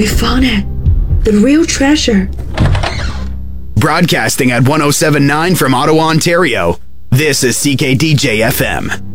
We found it. The real treasure. Broadcasting at 107.9 from Ottawa, Ontario. This is CKDJ FM.